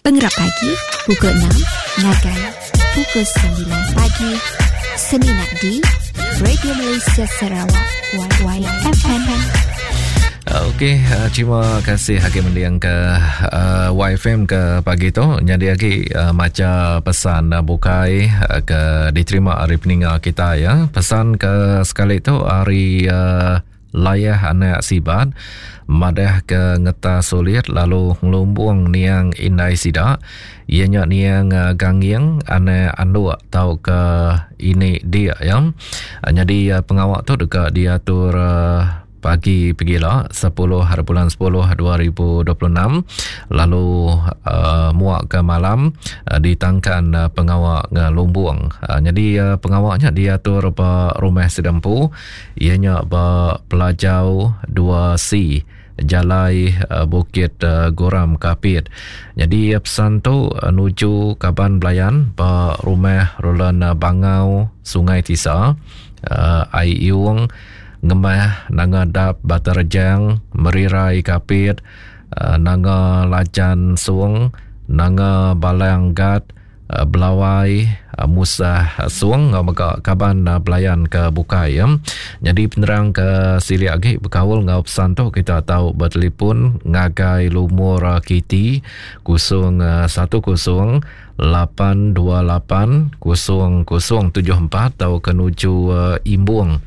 Penggerak pagi, pukul 6, Nagai, pukul 9 pagi. Seninat di Radio Malaysia Sarawak, YFM. Okey, terima kasih Hakim Mendiang ke YFM ke pagi tu. Jadi lagi macam pesan bukai ke diterima hari peninggal kita ya. Pesan ke sekali tu hari layah anak sibat madah ke ngeta sulit lalu ngelumbung niang indai sidak ianya niang gangyang anak andu tau ke ini dia ya. Jadi pengawak tu dekat diatur pagi pergilah 10/10/2026 lalu muak ke malam ditangkan pengawak lumbung. Jadi pengawaknya diatur rumah sedempu ianya pelajau 2C Jalai Bukit Goram Kapit. Jadi pesan tu nuju Kaban Belayan rumah Rolan Bangau Sungai Tisa Ai Iwang Ngemah Nanga Dap Batarjang Merirai Kapit Nanga Lajan Suang Nanga Balanggat Belawai Musah Suang maka Kaban Belayan ke Bukai ya. Jadi penerang ke sili agi berkawal ngau pesan tu kita tahu bertelefon ngagai lumur kiti 0108280074 atau kenuju Imbung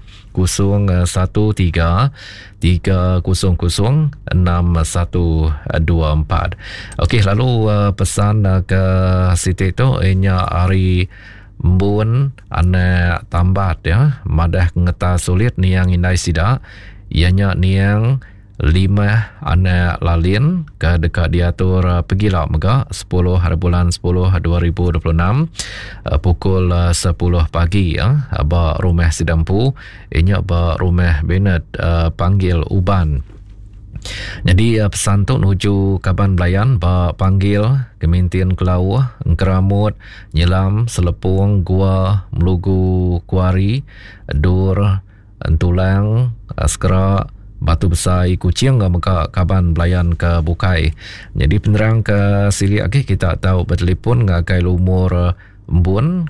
0113006124. Okey, lalu pesan ke Siti tu ianya hari Mbun anak tambat ya madah ngeta sulit niang indai sida ianya niang 5 anak lalin ke dekat diatur pergilah mega 10/10/2026 pukul 10 pagi ya ba rumah sedampu inya ba rumah Bennett panggil uban. Jadi pesan tu nuju Kaban Belayan ba panggil Kemintian Kelau Keramut Nyelam Selepung Gua Melugu Kuari Dur Entulang Skera Batu Besar Kucing maka Kaban Belayan ke Bukai. Jadi penerang ke sili lagi kita tahu bertelefon ngagai lumur Mbun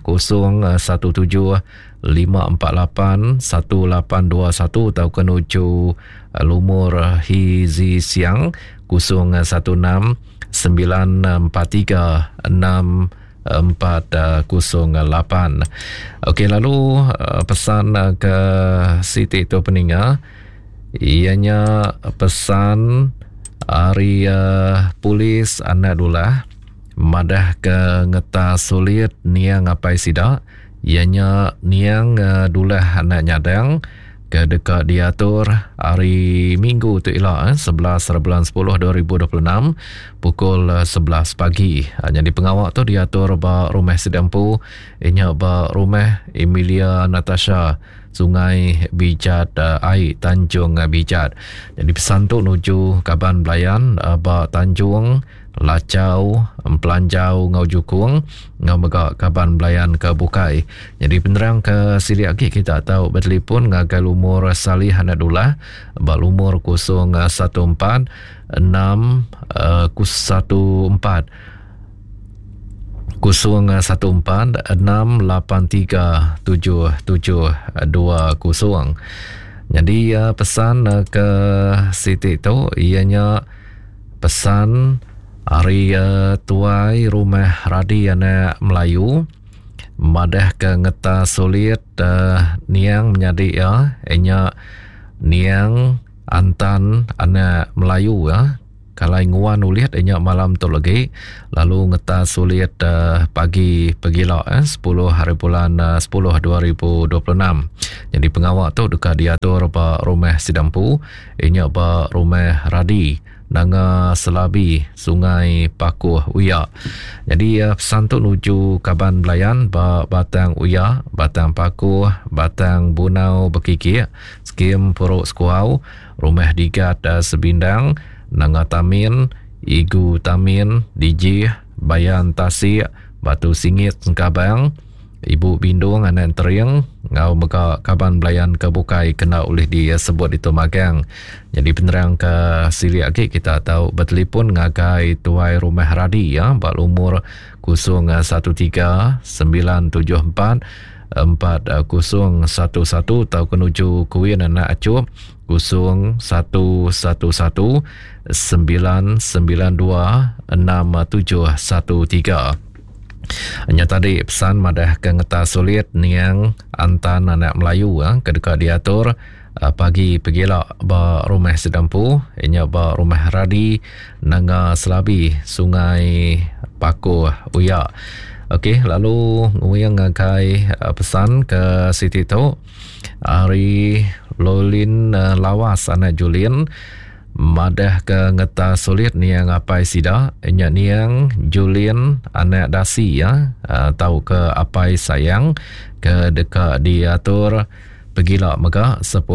0175481821 atau kenuju lumur Hizi Siang 0169436408. Okey, lalu pesan ke Siti itu peninga ianya pesan hari polis anak dulah madah ke ngeta sulit niang apai sida ianya niang dulah anak nyadang ke dekat diatur hari Minggu tu ialah 11/10/2026 pukul 11 pagi. Jadi pengawak tu diatur rumah sedempu ianya rumah Emilia Natasha Sungai Bijat Ai Tanjung Bijat. Jadi pesan tu nuju Kaban Belayan Tanjung Lacau Pelanjau Ngau Jukung Ngau Megak Kaban Belayan ke Bukai. Jadi penerang ke sili lagi kita tahu bertelefon ngagai lumur Salih Hanadullah lumur 01467320. Jadi pesan ke Siti tu ianya pesan hari tuai rumah Radi anak Melayu madah ke ngeta sulit niang menjadi ya ianya niang antan anak Melayu ya. Kalau nguan ulihat inya malam tu lagi lalu ngeta sulit pagi pergilah 10/10/2026. Jadi pengawak tu dekat diatur rumah sedampu inya rumah Radi Nanga Selabi Sungai Pakuh Uya. Jadi pesan tu nuju Kaban Belayan Batang Uya Batang Pakuh Batang Bunau Bekiki Skim Puruk Skuau Rumah Digat Sebindang Nanga Tamin Igu Tamin Diji Bayan Tasik Batu Singit Sengkabang Ibu bindung anak teriang ngau mega kaban belayan ke bukai kena oleh disebut itu magang. Jadi penerang ke sili lagi kita tahu bertelefon ngagai tuai rumah radi ya bak umur 013 974 4011 atau kenuju kuih anak acuh 0111 992 6713. Hanya tadi pesan madah ke ngeta sulit niang antan anak Melayu ke dekat diatur pagi pergilah ba rumah sedampu inya ba rumah radi nanga selabi sungai Paku Uya. Okey, lalu nguyang ngagai pesan ke Siti tu Ari Lolin lawas anak Julin madah ke ngeta sulit niang apai sida inya niang Julin anak dasi ya tahu ke apai sayang ke dekat diatur pergilah mega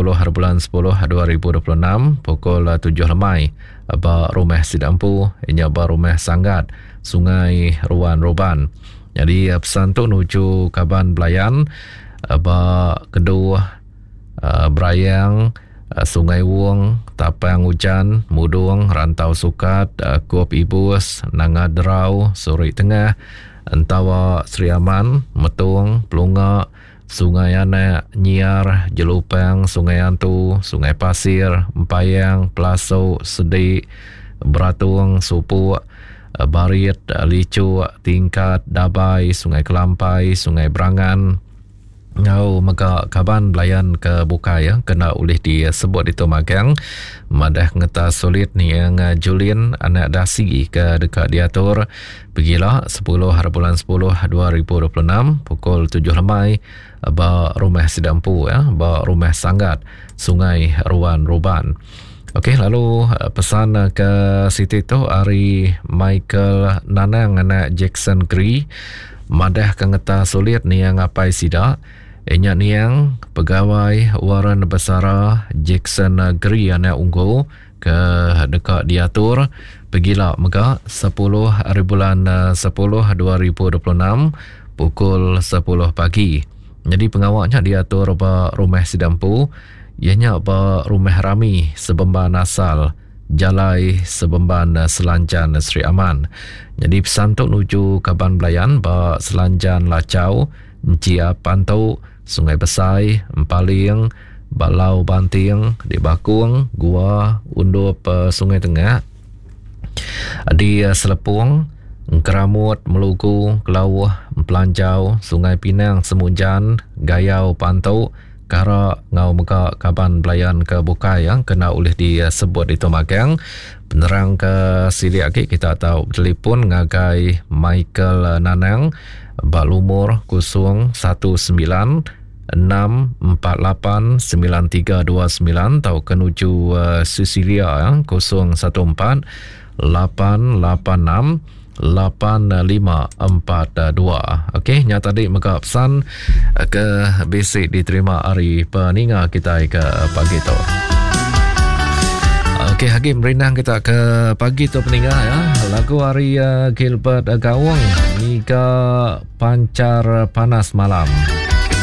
10/10/2026 pukul 7 lemai ba rumah sidampu inya ba rumah sanggat sungai Ruan Roban. Jadi pesan tu nuju kaban belayan ba kedua berayang Sungai Wong, Tapang Hujan, Mudung, Rantau Sukat, Kuop Ibus, Nanga Derau, Suri Tengah, Entawa Sri Aman, Metung, Pelunga, Sungai Anak, Nyiar, Jelupang, Sungai Antu, Sungai Pasir, Empayang, Pelaso, Sedik, Beratung, Supu, Barit, Licu, Tingkat, Dabai, Sungai Kelampai, Sungai Berangan. Ngau maka kaban belayan ke buka ya kena oleh disebut itu magang madah ngeta sulit ni yang Julin anak dasi ke dekat diatur pergilah 10/10/2026 pukul 7 lemai ba rumah sidampu ya ba rumah sanggat sungai Ruan Roban. Okey, lalu pesan ke Siti tu Ari Michael Nanang anak Jackson Cree madah ke ngeta sulit ni yang apai sida inya niang pegawai Waran Besara Jackson Gri anak Unggul ke dekat diatur pergilah mega 10/10/2026 pukul 10 pagi. Jadi pengawaknya diatur ba rumah sidampu ianya ba rumah rami sebemban asal Jalai Sebemban Selanjan Sri Aman. Jadi pesan tu nuju kaban belayan ba Selanjan Lacau Ncia Pantau Sungai Besai, Empaling, Balau Banting, di Bakung, Gua, Undup Sungai Tengah, di Selepung, Keramut, Meluku, Kelauh, Pelanjau, Sungai Pinang, Semujan, Gayau, Pantau, Kara, Ngau Meka, Kaban Belayan ke Bukai yang kena oleh disebut itu magang. Penerang ke sili lagi kita tahu telefon ngagai Michael Nanang bak umur 019 648 9329 atau kenuju Sisilia 014 886 8542. Okey, nyata tadi mega pesan ke basic diterima hari peninga kita ke pagi tu. Okey, Hakim berinang kita ke pagi tu peninga ya. Lagu hari Gilbert Gawang Niga Pancar Panas Malam.